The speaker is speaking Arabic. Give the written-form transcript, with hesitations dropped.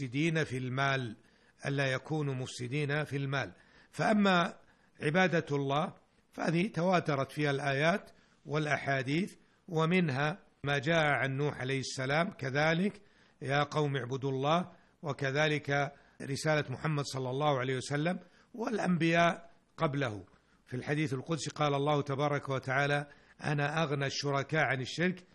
مفسدين في المال، ألا يكونوا مفسدين في المال. فأما عبادة الله فهذه تواترت فيها الآيات والأحاديث، ومنها ما جاء عن نوح عليه السلام كذلك يا قوم اعبدوا الله، وكذلك رسالة محمد صلى الله عليه وسلم والأنبياء قبله. في الحديث القدسي قال الله تبارك وتعالى أنا أغنى الشركاء عن الشرك